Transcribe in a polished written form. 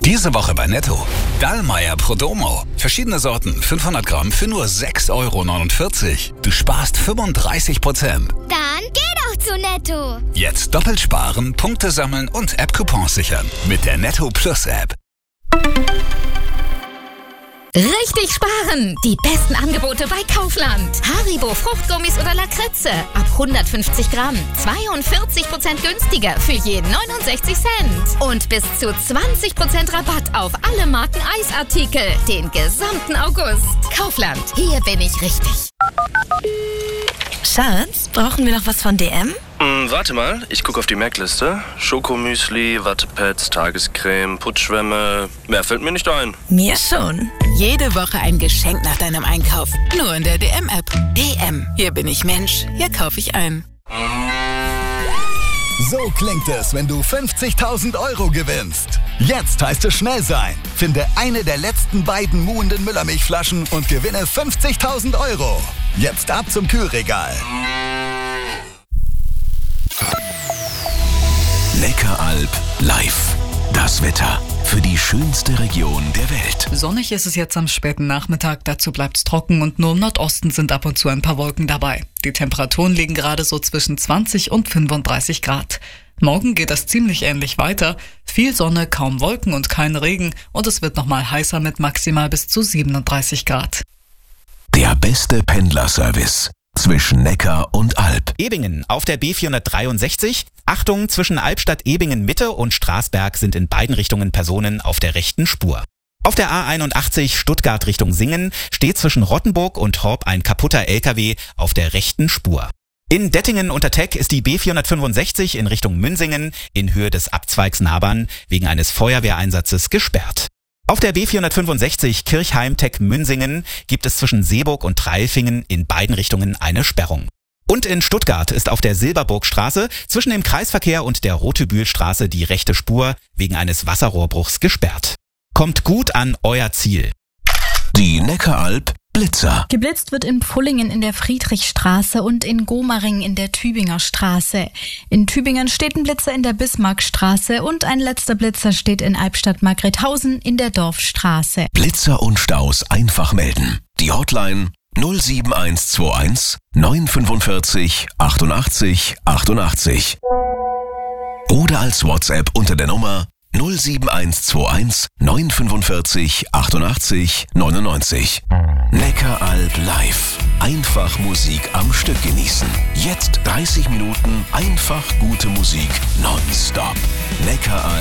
Diese Woche bei Netto. Dallmayr Prodomo. Verschiedene Sorten, 500 Gramm für nur 6,49 €. Du sparst 35%. Dann geh doch zu Netto. Jetzt doppelt sparen, Punkte sammeln und App-Coupons sichern. Mit der Netto Plus App. Richtig sparen! Die besten Angebote bei Kaufland. Haribo Fruchtgummis oder Lakritze. Ab 150 Gramm. 42% günstiger für je 69 Cent. Und bis zu 20% Rabatt auf alle Marken Eisartikel. Den gesamten August. Kaufland. Hier bin ich richtig. Schatz, brauchen wir noch was von DM? Warte mal, ich gucke auf die Merkliste. Schokomüsli, Wattepads, Tagescreme, Putzschwämme. Mehr fällt mir nicht ein. Mir schon. Jede Woche ein Geschenk nach deinem Einkauf. Nur in der DM-App. DM. Hier bin ich Mensch. Hier kaufe ich ein. So klingt es, wenn du 50.000 € gewinnst. Jetzt heißt es schnell sein. Finde eine der letzten beiden muhenden Müllermilchflaschen und gewinne 50.000 €. Jetzt ab zum Kühlregal. Neckaralb live. Das Wetter für die schönste Region der Welt. Sonnig ist es jetzt am späten Nachmittag, dazu bleibt's trocken und nur im Nordosten sind ab und zu ein paar Wolken dabei. Die Temperaturen liegen gerade so zwischen 20 und 35 Grad. Morgen geht das ziemlich ähnlich weiter. Viel Sonne, kaum Wolken und kein Regen und es wird nochmal heißer mit maximal bis zu 37 Grad. Der beste Pendlerservice zwischen Neckar und Alb. Ebingen auf der B463. Achtung, zwischen Albstadt-Ebingen Mitte und Straßberg sind in beiden Richtungen Personen auf der rechten Spur. Auf der A81 Stuttgart Richtung Singen steht zwischen Rottenburg und Horb ein kaputter LKW auf der rechten Spur. In Dettingen unter Teck ist die B465 in Richtung Münsingen in Höhe des Abzweigs Nabern wegen eines Feuerwehreinsatzes gesperrt. Auf der B465 Kirchheim-Teck-Münsingen gibt es zwischen Seeburg und Treilfingen in beiden Richtungen eine Sperrung. Und in Stuttgart ist auf der Silberburgstraße zwischen dem Kreisverkehr und der Rotebühlstraße die rechte Spur wegen eines Wasserrohrbruchs gesperrt. Kommt gut an euer Ziel. Die Neckaralb Blitzer. Geblitzt wird in Pfullingen in der Friedrichstraße und in Gomaring in der Tübinger Straße. In Tübingen steht ein Blitzer in der Bismarckstraße und ein letzter Blitzer steht in Albstadt-Margrethausen in der Dorfstraße. Blitzer und Staus einfach melden. Die Hotline 07121 945 88 88. Oder als WhatsApp unter der Nummer 07121 945 88 99. Neckaralb live. Einfach Musik am Stück genießen. Jetzt 30 Minuten einfach gute Musik nonstop. Neckaralb.